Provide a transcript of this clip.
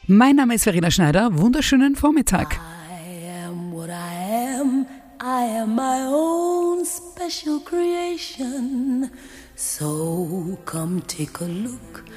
Mein Name ist Verena Schneider. Wunderschönen Vormittag. I am what I am. I am my own special creation. So come take a look